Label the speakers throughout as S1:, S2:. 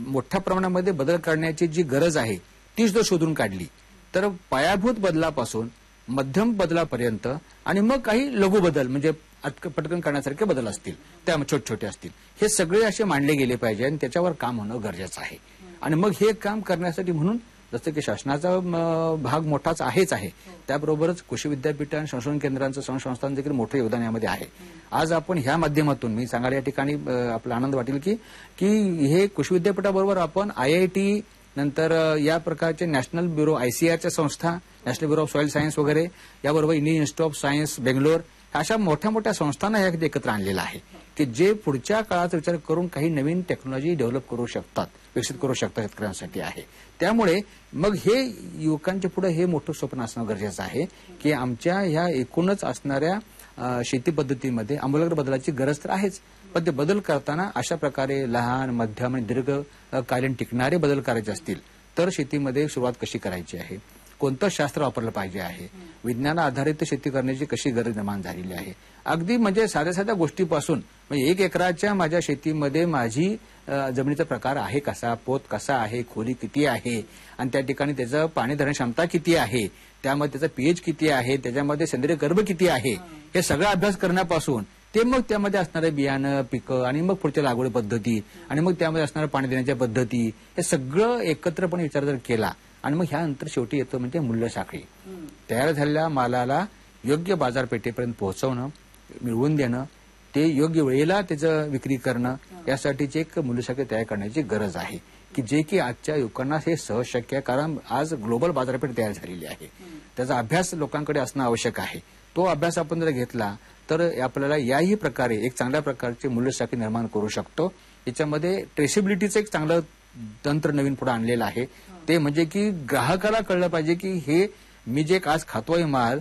S1: मोठ्या प्रमाणामध्ये बदल करण्याची जी गरज आहे तीच जर शोधून काढली तर पायाभूत बदलापासून मध्यम बदलापर्यंत आणि मग काही लघु बदल म्हणजे पटकन करण्यासारखे बदल असतील त्या छोटे छोटे असतील हे सगळे असे मांडले गेले पाहिजे आणि त्याच्यावर काम होणं गरजेचं आहे. आणि मग हे काम करण्यासाठी म्हणून जसं की शासनाचा भाग मोठाच आहेच आहे त्याबरोबरच कृषी विद्यापीठ आणि संशोधन केंद्रांचं संस्थांचं देखील मोठं योगदान यामध्ये आहे. आज आपण ह्या माध्यमातून मी सांगायला या ठिकाणी आपला आनंद वाटेल की हे कृषी विद्यापीठाबरोबर आपण IIT नंतर या प्रकारचे नॅशनल ब्युरो ICARच्या संस्था national bureau of soil science वगैरे याबरोबर Indian institute of science Bangalore अशा मोठ्या मोठ्या संस्थांना यामध्ये एकत्र आणलेलं आहे की जे पुढच्या काळाचा विचार करून काही नवीन टेक्नॉलॉजी डेव्हलप करू शकतात विकसित करू शकतात शेतकऱ्यांसाठी आहे. त्यामुळे मग हे युवकांच्या पुढे हे मोठं स्वप्न असणं गरजेचं आहे की आमच्या ह्या एकूणच असणाऱ्या शेती पद्धतीमध्ये आमूलाग्र बदलाची गरज तर आहेच पण ते बदल करताना अशा प्रकारे लहान मध्यम आणि दीर्घकालीन टिकणारे बदल करायचे असतील तर शेतीमध्ये सुरुवात कशी करायची आहे कोणतं शास्त्र वापरलं पाहिजे आहे विज्ञान आधारित शेती करण्याची कशी गरज निर्माण झालेली आहे. अगदी म्हणजे साध्या साध्या गोष्टीपासून म्हणजे 1 एकराच्या माझ्या शेतीमध्ये माझी जमिनीचा प्रकार आहे कसा पोत कसा आहे खोली किती आहे आणि त्या ठिकाणी त्याचं पाणी धरण क्षमता किती आहे त्यामध्ये त्याचा pH किती आहे त्याच्यामध्ये सेंद्रिय गर्भ किती आहे हे सगळा अभ्यास करण्यापासून ते मग त्यामध्ये असणारे बियाणं पिकं आणि मग पुढच्या लागवड पद्धती आणि मग त्यामध्ये असणाऱ्या पाणी देण्याच्या पद्धती हे सगळं एकत्रपणे विचार जर केला आणि मग ह्यानंतर शेवटी येतं म्हणजे मूल्य साखळी तयार झालेल्या मालाला योग्य बाजारपेठेपर्यंत पोहोचवणं मिळवून देणं ते योग्य वेळेला त्याचं विक्री करणं यासाठीची एक मूल्यसाखळी तयार करण्याची गरज आहे की जे की आजच्या युवकांना हे सहज शक्य आहे कारण आज ग्लोबल बाजारपेठ तयार झालेली आहे. त्याचा अभ्यास लोकांकडे असणं आवश्यक आहे. तो अभ्यास आपण जर घेतला तर आपल्याला याही प्रकारे एक चांगल्या प्रकारचे मूल्यसाखळी निर्माण करू शकतो. याच्यामध्ये ट्रेसेबिलिटीचं एक चांगलं तंत्र नवीन पुढे आणलेलं आहे ते म्हणजे की ग्राहकाला कळलं पाहिजे की हे मी जे आज खातोय माल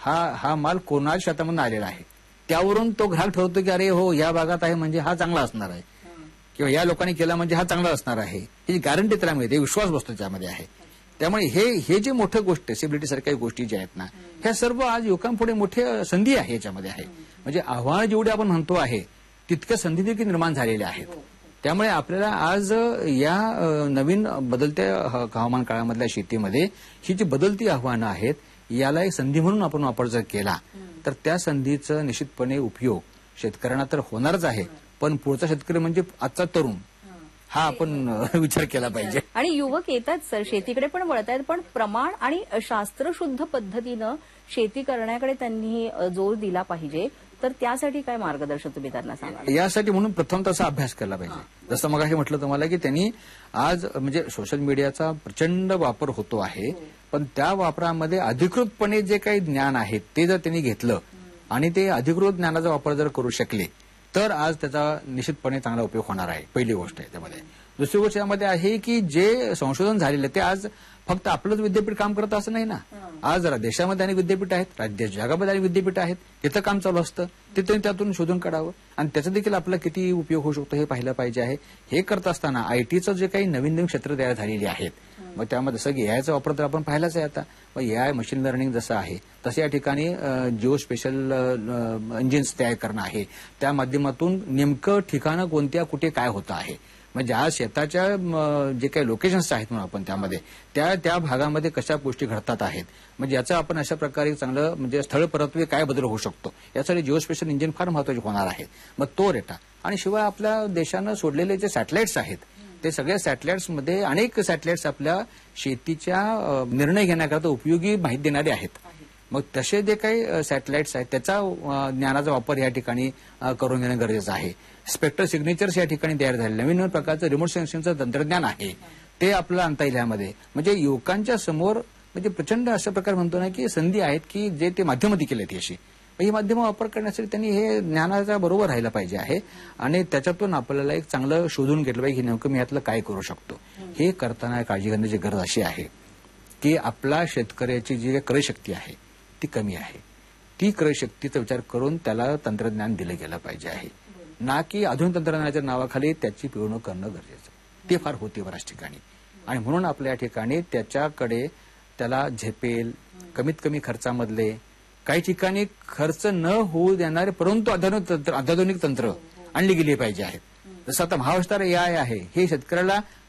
S1: हा माल कोणाच्या शेतामधून आलेला आहे त्यावरून तो ग्राहक ठरवतो की अरे हो या भागात आहे म्हणजे हा चांगला असणार आहे किंवा या लोकांनी केला म्हणजे हा चांगला असणार आहे ही गॅरंटी त्याला मिळते विश्वास बसतो त्यामध्ये आहे. त्यामुळे हे जे मोठं गोष्ट ट्रेसेबिलिटी सारख्या गोष्टी ज्या आहेत ना ह्या सर्व आज युवकांपुढे मोठी संधी आहे याच्यामध्ये आहे म्हणजे आव्हान जेवढे आपण म्हणतो आहे तितक्या संधी देखील निर्माण झालेल्या आहेत. त्यामुळे आपल्याला आज या नवीन बदलत्या हवामान काळामधल्या शेतीमध्ये ही जी बदलती आव्हानं आहेत याला एक संधी म्हणून आपण वापर जर केला तर त्या संधीचा निश्चितपणे उपयोग शेतकऱ्यांना तर होणारच आहे पण पुढचा शेतकरी म्हणजे आजचा तरुण हा आपण विचार केला पाहिजे.
S2: आणि युवक येतात सर शेतीकडे पण वळत आहेत पण प्रमाण आणि शास्त्रशुद्ध पद्धतीनं शेती करण्याकडे त्यांनी जोर दिला पाहिजे तर त्यासाठी काय मार्गदर्शन तुम्ही त्यांना सांगा.
S1: यासाठी म्हणून प्रथम तसा अभ्यास केला पाहिजे. जसं मग म्हटलं तुम्हाला की त्यांनी आज म्हणजे सोशल मीडियाचा प्रचंड वापर होतो आहे पण त्या वापरामध्ये अधिकृतपणे जे काही ज्ञान आहे ते जर त्यांनी घेतलं आणि ते अधिकृत ज्ञानाचा वापर जर करू शकले तर आज त्याचा निश्चितपणे चांगला उपयोग होणार आहे. पहिली गोष्ट आहे त्यामध्ये. दुसरी गोष्ट यामध्ये आहे की जे संशोधन झालेलं ते आज फक्त आपलंच विद्यापीठ काम करत असं नाही ना. आज जरा देशामध्ये अनेक विद्यापीठ आहेत जगामध्ये अनेक विद्यापीठ आहेत तिथं काम चालू असतं तिथे त्यातून शोधून काढावं आणि त्याचा देखील आपला किती उपयोग होऊ शकतो हे पाहिलं पाहिजे आहे. हे करत असताना ITचं जे काही नवीन नवीन क्षेत्र तयार झालेली आहेत मग त्यामध्ये जसं की AIचा वापर तर आपण पाहिलाच आहे आता मग AI मशीन लर्निंग जसं आहे तसं या ठिकाणी जिओ स्पेशल इंजिन्स तयार करणं आहे त्या माध्यमातून नेमकं ठिकाणं कोणत्या कुठे काय होतं आहे म्हणजे आज शेताच्या जे काही लोकेशन्स आहेत म्हणून आपण त्यामध्ये त्या भागामध्ये कशा गोष्टी घडतात आहेत म्हणजे याचा आपण अशा प्रकारे चांगलं म्हणजे स्थळ परत्वे काय बदल होऊ शकतो यासाठी जिओ स्पेशल इंजिन फार महत्वाचे होणार आहे. मग तो डेटा आणि शिवाय आपल्या देशानं सोडलेले जे सॅटेलाइट्स आहेत ते सगळ्या सॅटेलाइट्समध्ये अनेक सॅटेलाइट्स आपल्या शेतीच्या निर्णय घेण्याकरता उपयोगी माहिती देणारे आहेत. मग तसे जे काही सॅटेलाइट्स आहेत त्याचा ज्ञानाचा वापर या ठिकाणी करून घेणं गरजेचं आहे. स्पेक्ट्रल सिग्नेचर्स या ठिकाणी तयार झाले नवीन नवीन प्रकारचं रिमोट सेन्सिंगचं तंत्रज्ञान आहे ते आपल्याला आणता येईल यामध्ये म्हणजे युवकांच्या समोर म्हणजे प्रचंड अशा प्रकारे म्हणतो ना की संधी आहेत की जे ते माध्यमाती केलेत अशी ही माध्यमं वापर करण्यासाठी त्यांनी हे ज्ञानाच्या बरोबर राहायला पाहिजे आहे आणि त्याच्यातून आपल्याला एक चांगलं शोधून घेतलं पाहिजे की नेमकं मी यातलं काय करू शकतो. हे करताना काळजी घेण्याची गरज अशी आहे की आपला शेतकऱ्याची जी क्रयशक्ती आहे ती कमी आहे. ती क्रयशक्तीचा विचार करून त्याला तंत्रज्ञान दिलं गेलं पाहिजे आहे ना की आधुनिक तंत्रज्ञानाच्या नावाखाली त्याची पिळवणूक करणं गरजेचं ते फार होते बऱ्याच ठिकाणी आणि म्हणून आपल्या ठिकाणी त्याच्याकडे त्याला झेपेल कमीत कमी खर्चामधले काही ठिकाणी खर्च न होऊ देणारे परंतु अत्याधुनिक तंत्र आणली गेली पाहिजे आहेत. जसं आता महाविस्तार AI आहे हे शेतकऱ्याला